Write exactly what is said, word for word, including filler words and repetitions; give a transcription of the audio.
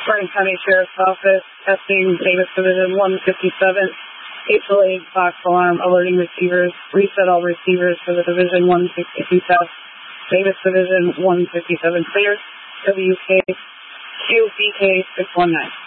Bergen County Sheriff's Office, testing Davis Division one fifty-seven. eight delayed box alarm, alerting receivers. Reset all receivers for the Division one sixty-two test. Davis Division one fifty-seven clear. W K Q B K six one nine.